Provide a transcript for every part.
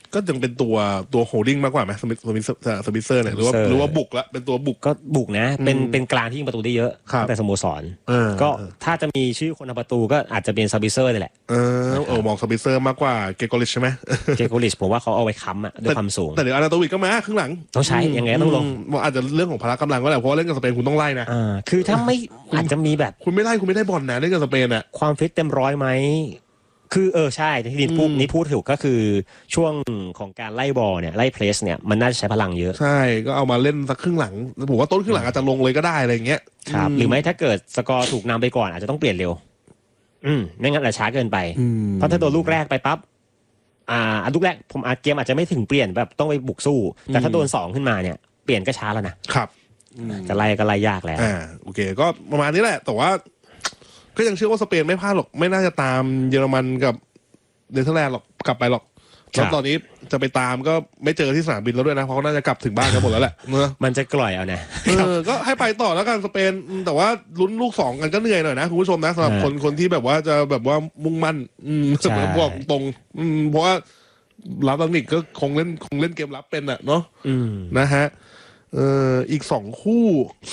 ก็ยังเป็นตัวโฮลดิ้งมากกว่าไหมสมิธเซอร์เนี่ยหรือว่าบุกละเป็นตัวบุกก็บุกนะเป็นกลางที่ยิงประตูได้เยอะแต่สโมสรก็ถ้าจะมีชื่อคนทำประตูก็อาจจะเป็นสมิธเซอร์นี่แหละมองสมิธเซอร์มากกว่าเกโกลิชใช่ไหมเกโกลิชผมว่าเขาเอาไว้ค้ำด้วยความสูงแต่เดี๋ยวอานาโตวิชก็มาครึ่งหลังต้องใช้ยังไงต้องลงอาจจะเรื่องของพละกำลังก็แหละเพราะเล่นกับสเปนคุณต้องไล่นะคือถ้าไม่อาจจะมีแบบคุณไม่ได้บอลนะเล่นกับสเปนอ่ะความฟิตเต็มร้อยไหมคือใช่ที่นี่พูดถูกก็คือช่วงของการไล่บอลเนี่ยไล่เพลสเนี่ยมันน่าจะใช้พลังเยอะใช่ก็เอามาเล่นสักครึ่งหลังผมว่าต้นครึ่งหลังอาจจะลงเลยก็ได้อะไรอย่างเงี้ยครับหรือไม่ถ้าเกิดสกอร์ถูกนำไปก่อนอาจจะต้องเปลี่ยนเร็วไม่งั้นอาจจะช้าเกินไปเพราะถ้าโดนลูกแรกไปปั๊บลูกแรกผมเกมอาจจะไม่ถึงเปลี่ยนแบบต้องไปบุกสู้แต่ถ้าโดน2ขึ้นมาเนี่ยเปลี่ยนก็ช้าแล้วนะครับจะไล่ยากแล้วโอเคก็ประมาณนี้แหละแต่ว่าก็ยังเชื่อว่าสเปนไม่พลาดหรอกไม่น่าจะตามเยอรมันกับเนเธอร์แลนด์หรอกกลับไปหรอกแล้วตอนนี้จะไปตามก็ไม่เจอที่สนามบินแล้วด้วยนะเพราะเขาน่าจะกลับถึงบ้านกันหมดแล้วแหละมันจะกล่อยเอานะก็ให้ไปต่อแล้วกันสเปนแต่ว่าลุ้นลูก2กันก็เหนื่อยหน่อยนะคุณผู้ชมนะสำหรับคนที่แบบว่าจะแบบว่ามุ่งมั่นบอกตรงเพราะว่าลาตานิกก็คงเล่นเกมรับเป็นอ่ะเนาะนะฮะอีก2คู่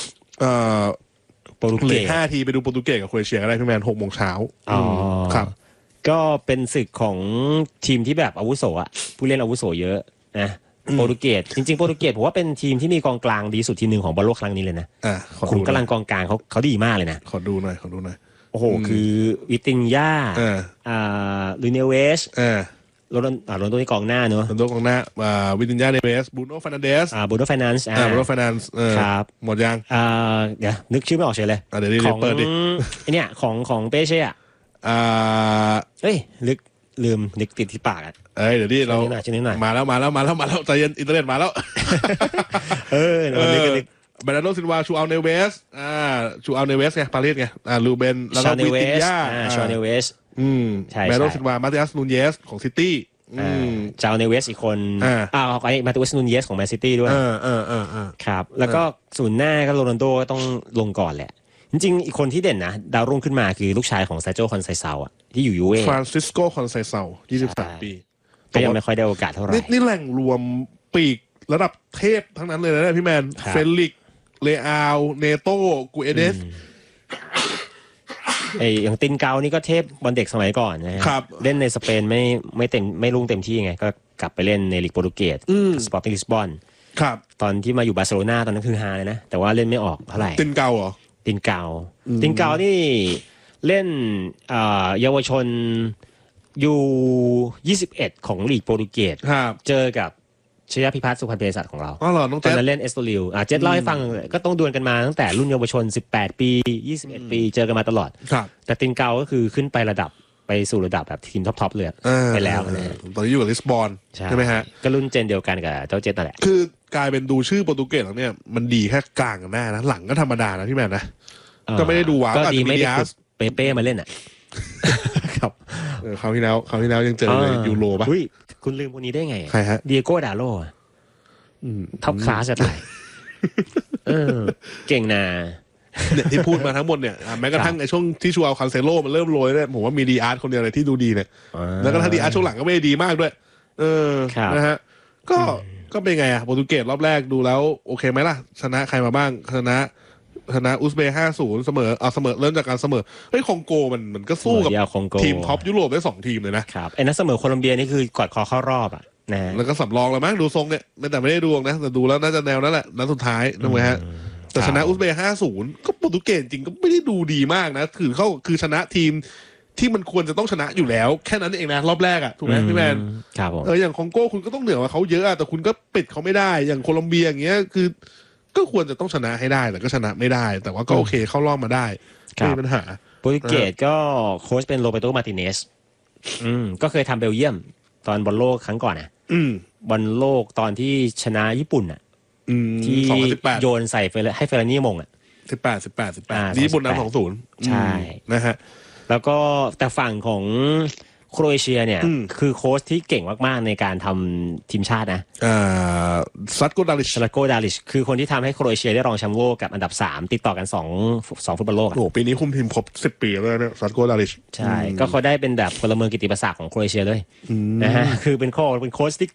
โปรตุเกส 5 ทีไปดูโปรตุเกสกับโครเอเชียก็ได้พี่แมน 6 โมงเช้าครับก็เป็นศึกของทีมที่แบบอาวุโสอ่ะผู้เล่นอาวุโสเยอะนะโปรตุเกสจริงๆโปรตุเกสผมว่าเป็นทีมที่มีกองกลางดีสุดทีมนึงของบอลโลกครั้งนี้เลยนะขุมกำลังกองกลางเขาดีมากเลยนะขอดูหน่อยโอ้โหคือวิตินยาลูเนเวสโรนโดนี่กองหน้าเนอะโรนโดกองหน้าวิตินยาเนเวสบูโน่ฟานันเดสบูโน่ฟานันส์ครับหมดยังเดี๋ยวนึกชื่อไม่ออกเฉยเลยเดี๋ยวเปิดดิเนี่ยของเป้เช่อะเฮ้ยลืมนึกติดที่ปากอ่ะเดี๋ยวดิเรามาแล้วใจเย็นอินเทอร์เน็ตมาแล้วนึกบรนาร์โดซิลวาชูอัลเนเวสชูอัลเนเวสไงปารีสไงลูเบนแล้วก็วิตินยาชูอัลเนเวสใช่บรนาร์โดซิลวามาติอัสนูนเยสของซิตี้จาวเนเวสอีกคนมาติอัสนูนเยสของแมนซิตี้ด้วยครับแล้วก็ศูนย์หน้าก็โรนัลโดก็ต้องลงก่อนแหละจริงๆอีกคนที่เด่นนะดาวรุ่งขึ้นมาคือลูกชายของซาโจคอนไซเซาอ่ะที่อยู่ยูเอฟรานซิสโกคอนไซเซา23 ปีก็ยังไม่ค่อยได้โอกาสเท่าไหร่นี่แหล่งรวมปีกระดับเทพทั้งนั้นเลยนะพี่แมนเฟลิกเลอาลเนโตกูเอเดสอย่างตินเกานี่ก็เทพบอลเด็กสมัยก่อนนะครับเล่นในสเปนไม่รุ่งเต็มที่ไงก็กลับไปเล่นในลีกโปรตุเกสสปอร์ติ้งลิสบอนตอนที่มาอยู่บาร์เซโลนาตอนนั้นคือฮาเลยนะแต่ว่าเล่นไม่ออกเท่าไหร่ตินเกาเหรอตินเกานี่เล่นเยาวชนอยู่21ของลีกโปรตุเกสเจอกับชยพิพัฒน์สุพรรณเภสัชของเราตอนนั้นเล่นเอสโตริลเจษเล่าให้ฟังก็ต้องดวลกันมาตั้งแต่รุ่นเยาวชน18 ปี21 ปีเจอกันมาตลอดแต่ตินเกาก็คือขึ้นไประดับไปสู่ระดับแบบทีมท็อปเลยไปแล้วนะตอนนี้อยู่กับลิสบอนใช่ไหมฮะก็รุ่นเจนเดียวกันกับเจ้าเจษนั่นแหละคือกลายเป็นดูชื่อโปรตุเกสแล้วเนี่ยมันดีแค่กลางกับหน้านะหลังก็ธรรมดานะพี่แมนนะก็ไม่ได้ดูว้าวก็ดีไม่ได้เปเป้มาเล่นอ่ะครับคราวที่แล้วยังเจอเลยยูโรป่ะคุณลืมคนนี้ได้ไงใครฮะเดียโก้ดาโลท็อปคลาสจะตายเก่งนาเนี่ยที่พูดมาทั้งหมดเนี่ยแม้กระทั่งในช่วงที่ชูอัลคันเซโลมันเริ่มโรยเนี่ยผมว่ามีดีอาร์ตคนเดียวเลยที่ดูดีเนี่ยแล้วก็ถ้าดีอาร์ตช่วงหลังก็ไม่ดีมากด้วยนะฮะก็เป็นไงอะโปรตุเกสรอบแรกดูแล้วโอเคไหมล่ะชนะใครมาบ้างชนะอุซเบย์50เสมอเริ่มจากการเสมอคองโกมันก็สู้กับทีมท็อปยุโรปได้2 ทีมเลยนะครับนัดเสมอโคลอมเบียนี่คือกอดคอเข้ารอบอ่ะนะแล้วก็สำรองแล้วมั้งดูทรงเนี่ยแต่ไม่ได้ดูนะแต่ดูแล้วน่าจะแนวนั้นแหละนัดสุดท้ายถูกไหมฮะแต่ชนะอุซเบย์50ก็โปรตุเกสจริงก็ไม่ได้ดูดีมากนะคือชนะทีมที่มันควรจะต้องชนะอยู่แล้วแค่นั้นเองนะรอบแรกอ่ะถูกไหมพี่แมนครับอย่างคองโกคุณก็ต้องเหนือกว่าเขาเยอะแต่คุณก็ปิดเขาไม่ได้อย่างโคลอมเบียอย่างเงี้ยคือก็ควรจะต้องชนะให้ได้แต่ก็ชนะไม่ได้แต่ว่าก็โอเคเข้ารอบมาได้ไม่มีปัญหาโปรตุเกสก็โค้ชเป็นโรเบโตมาร์ติเนสก็เคยทำเบลเยียมตอนบอลโลกครั้งก่อนนะบอลโลกตอนที่ชนะญี่ปุ่นอ่ะที่โยนใส่ให้เฟรนี่มงอ่ะ 18ญี่ปุ่นนำ2-0 ใช่นะฮะแล้วก็แต่ฝั่งของโครเอเชียเนี่ยคือโค้ชที่เก่งมากๆในการทำทีมชาตินะซัตโกดาลิชคือคนที่ทำให้โครเอเชียได้รองแชมป์โลกกับอันดับ3ติดต่อกัน2ฟุตบอลโลกโอ้ปีนี้คุมทีมครบ10 ปีแล้วเนี่ยซัตโกดาลิชใช่ก็เขาได้เป็นแบบพลเมืองกิตติมศักดิ์ของโครเอเชียเลยนะฮะคือเป็นโค้ชที่